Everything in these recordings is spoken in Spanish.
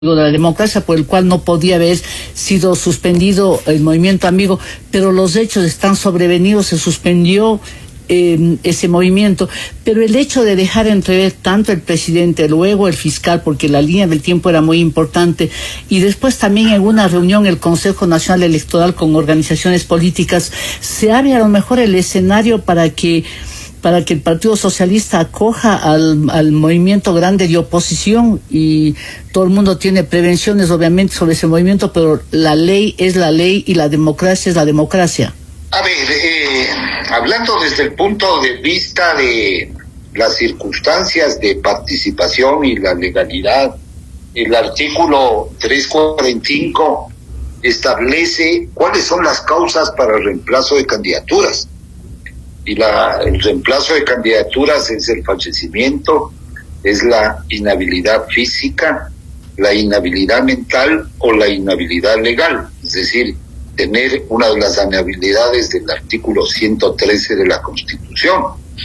de la democracia, por el cual no podía haber sido suspendido el movimiento amigo, pero los hechos están sobrevenidos, se suspendió ese movimiento, pero el hecho de dejar entrever tanto el presidente, luego el fiscal, porque la línea del tiempo era muy importante, y después también en una reunión el Consejo Nacional Electoral con organizaciones políticas, se abre a lo mejor el escenario para que el Partido Socialista acoja al movimiento grande de oposición, y todo el mundo tiene prevenciones obviamente sobre ese movimiento, pero la ley es la ley y la democracia es la democracia. A ver, hablando desde el punto de vista de las circunstancias de participación y la legalidad, el artículo 345 establece cuáles son las causas para el reemplazo de candidaturas. Y el reemplazo de candidaturas es el fallecimiento, es la inhabilidad física, la inhabilidad mental o la inhabilidad legal, es decir, tener una de las inhabilidades del artículo 113 de la Constitución.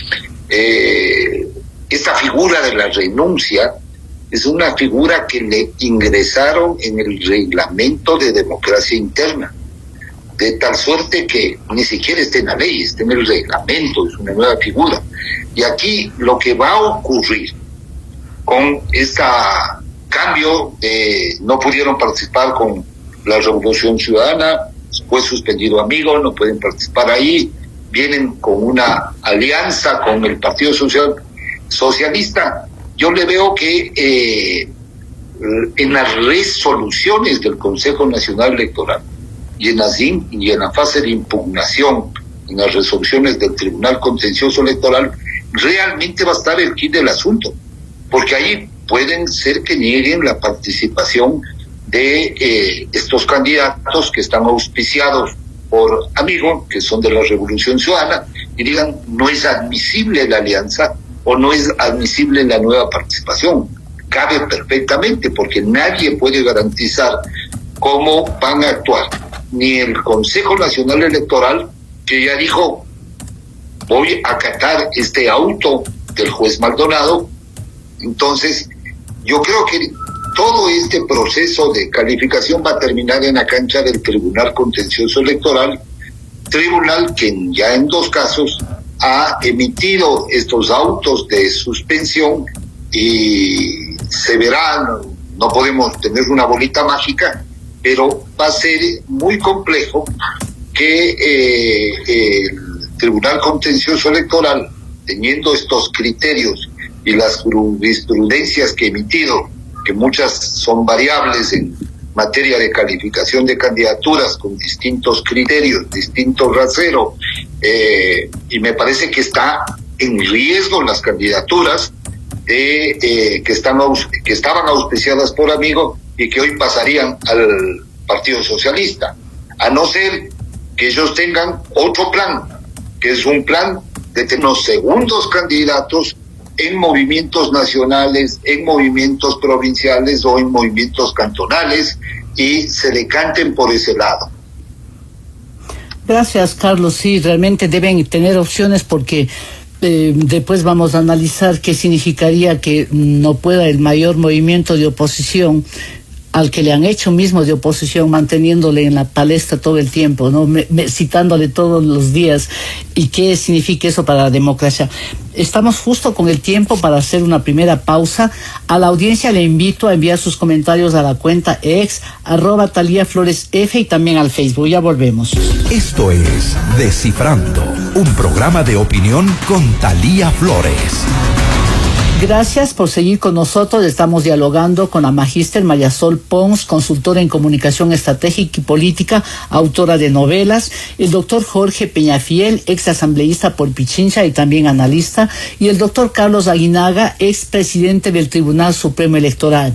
Esta figura de la renuncia es una figura que le ingresaron en el reglamento de democracia interna, de tal suerte que ni siquiera está en la ley, está en el reglamento, es una nueva figura. Y aquí lo que va a ocurrir con este cambio, no pudieron participar con la Revolución Ciudadana, fue suspendido amigo, no pueden participar ahí, vienen con una alianza con el Partido Socialista. Yo le veo que en las resoluciones del Consejo Nacional Electoral y en la fase de impugnación, en las resoluciones del Tribunal Contencioso Electoral, realmente va a estar el quid del asunto, porque ahí pueden ser que nieguen la participación de estos candidatos que están auspiciados por Amigo, que son de la Revolución Ciudadana, y digan, no es admisible la alianza o no es admisible la nueva participación. Cabe perfectamente, porque nadie puede garantizar cómo van a actuar, ni el Consejo Nacional Electoral, que ya dijo, voy a acatar este auto del juez Maldonado. Entonces, yo creo que todo este proceso de calificación va a terminar en la cancha del Tribunal Contencioso Electoral, tribunal que ya en 2 casos ha emitido estos autos de suspensión, y se verá, no podemos tener una bolita mágica, pero va a ser muy complejo que el Tribunal Contencioso Electoral, teniendo estos criterios y las jurisprudencias que ha emitido, que muchas son variables en materia de calificación de candidaturas con distintos criterios, distintos raseros, y me parece que está en riesgo las candidaturas que estaban auspiciadas por Amigo y que hoy pasarían al Partido Socialista, a no ser que ellos tengan otro plan, que es un plan de tener los segundos candidatos en movimientos nacionales, en movimientos provinciales o en movimientos cantonales, y se decanten por ese lado. Gracias, Carlos. Sí, realmente deben tener opciones, porque después vamos a analizar qué significaría que no pueda el mayor movimiento de oposición, al que le han hecho mismo de oposición, manteniéndole en la palestra todo el tiempo, ¿no? Citándole todos los días, y qué significa eso para la democracia. Estamos justo con el tiempo para hacer una primera pausa. A la audiencia le invito a enviar sus comentarios a la cuenta @TaliaFloresF y también al Facebook. Ya volvemos. Esto es Descifrando, un programa de opinión con Talía Flores. Gracias por seguir con nosotros. Estamos dialogando con la magíster María Sol Pons, consultora en comunicación estratégica y política, autora de novelas, el doctor Jorge Peñafiel, ex asambleísta por Pichincha y también analista, y el doctor Carlos Aguinaga, ex presidente del Tribunal Supremo Electoral.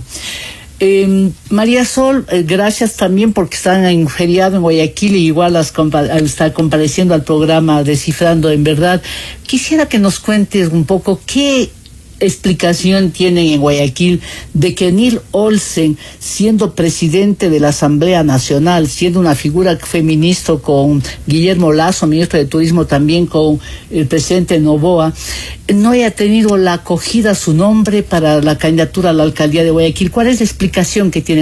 María Sol, gracias también porque están en feriado en Guayaquil, y igual está compareciendo al programa Descifrando en Verdad. Quisiera que nos cuentes un poco qué explicación tienen en Guayaquil de que Neil Olsen, siendo presidente de la Asamblea Nacional, siendo una figura feminista con Guillermo Lasso, ministro de Turismo, también con el presidente Noboa, no haya tenido la acogida a su nombre para la candidatura a la alcaldía de Guayaquil? ¿Cuál es la explicación que tiene